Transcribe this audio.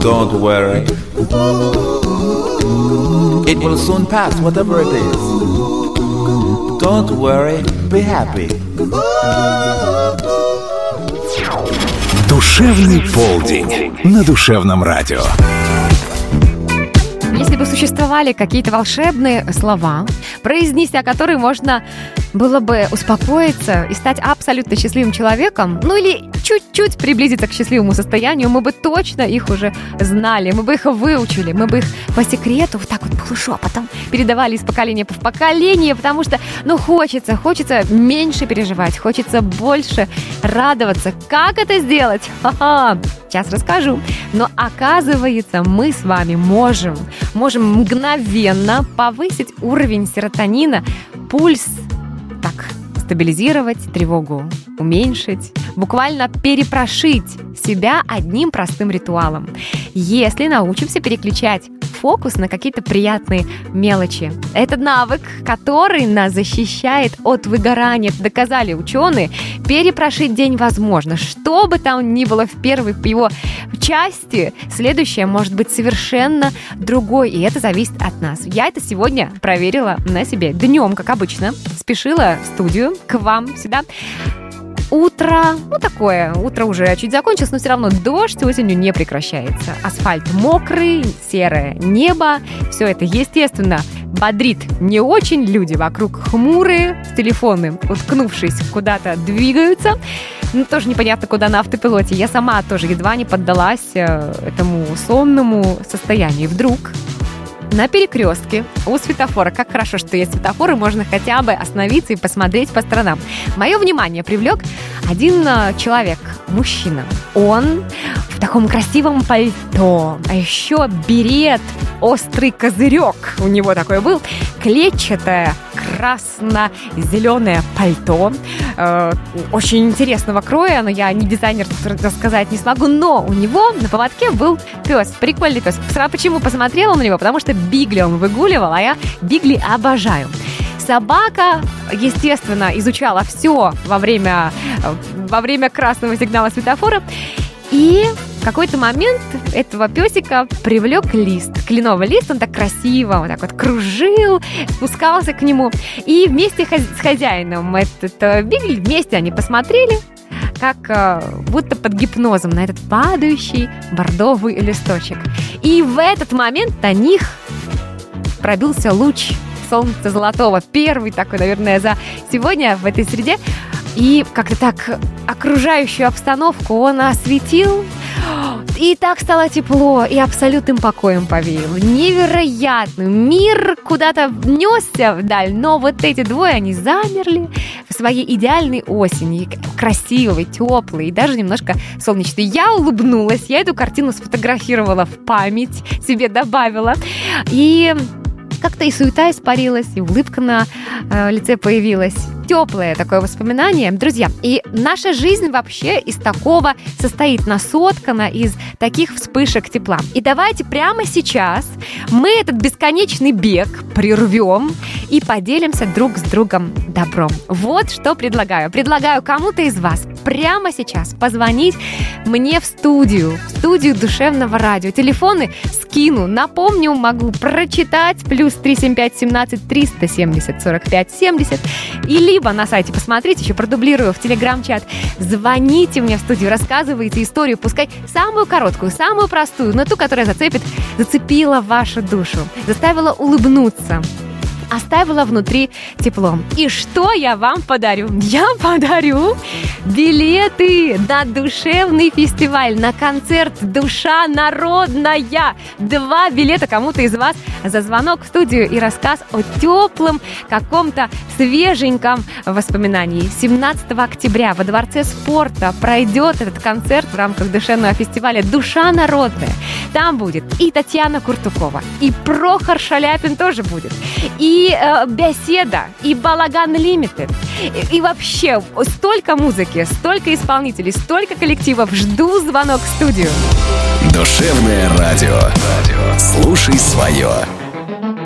Don't worry. It will soon pass, whatever it is. Don't worry, be happy. Душевный полдень на Душевном радио. Если бы существовали какие-то волшебные слова, произнеся которые можно было бы успокоиться и стать абсолютно счастливым человеком, ну или чуть-чуть приблизиться к счастливому состоянию, мы бы точно их уже знали, мы бы их выучили, мы бы их по секрету вот так вот полушепотом передавали из поколения в поколение, потому что, хочется меньше переживать, хочется больше радоваться. Как это сделать? Ха-ха! Сейчас расскажу. Но оказывается, мы с вами можем мгновенно повысить уровень серотонина, пульс, так, стабилизировать, тревогу уменьшить, буквально перепрошить себя одним простым ритуалом. Если научимся переключать фокус на какие-то приятные мелочи. Это навык, который нас защищает от выгорания. Это доказали ученые. Перепрошить день возможно. Что бы там ни было в первой его части, следующее может быть совершенно другой. И это зависит от нас. Я это сегодня проверила на себе. Днем, как обычно, спешила в студию к вам сюда. Утро, утро уже чуть закончилось, но все равно дождь осенью не прекращается. Асфальт мокрый, серое небо, все это, естественно, бодрит не очень. Люди вокруг хмурые, телефоны, уткнувшись, куда-то двигаются. Тоже непонятно, куда на автопилоте. Я сама тоже едва не поддалась этому сонному состоянию. И вдруг на перекрестке у светофора, как хорошо, что есть светофоры, можно хотя бы остановиться и посмотреть по сторонам. Мое внимание привлек один человек, мужчина. Он в таком красивом пальто, а еще берет, острый козырек у него такой был, клетчатое красно-зеленое пальто, очень интересного кроя, но я не дизайнер, рассказать не смогу, но у него на поводке был пес, прикольный пес. Почему посмотрела на него? Потому что Бигли он выгуливал, а я Бигли обожаю. Собака, естественно, изучала все во время красного сигнала светофора. И в какой-то момент этого песика привлек лист. Кленовый лист, он так красиво, вот так вот кружил, спускался к нему. И вместе с хозяином этот Бигли, вместе они посмотрели, как будто под гипнозом, на этот падающий бордовый листочек. И в этот момент на них пробился луч солнца золотого. Первый такой, наверное, за сегодня в этой среде. И как-то так окружающую обстановку он осветил. И так стало тепло, и абсолютным покоем повеяло. Невероятно. Мир куда-то несся вдаль, но вот эти двое, они замерли в своей идеальной осени. Красивой, теплой и даже немножко солнечной. Я улыбнулась, я эту картину сфотографировала в память, себе добавила. И как-то и суета испарилась, и улыбка на лице появилась. Теплое такое воспоминание. Друзья, и наша жизнь вообще из такого состоит, соткана из таких вспышек тепла. И давайте прямо сейчас мы этот бесконечный бег прервем и поделимся друг с другом добром. Вот что предлагаю. Предлагаю кому-то из вас прямо сейчас позвонить мне в студию Душевного радио. Телефоны скину, напомню, могу прочитать. +375 17 370 45 70. И либо на сайте посмотрите, еще продублирую в телеграм-чат. Звоните мне в студию, рассказывайте историю, пускай самую короткую, самую простую, но ту, которая зацепила вашу душу, заставила улыбнуться, оставила внутри тепло. И что я вам подарю? Я подарю билеты на душевный фестиваль, на концерт «Душа народная». 2 билета кому-то из вас за звонок в студию и рассказ о теплом, каком-то свеженьком воспоминании. 17 октября во Дворце спорта пройдет этот концерт в рамках душевного фестиваля «Душа народная». Там будет и Татьяна Куртукова, и Прохор Шаляпин тоже будет, и Беседа, и Балаган Лимитед, и вообще столько музыки, столько исполнителей, столько коллективов. Жду звонок в студию. Душевное радио. Слушай свое.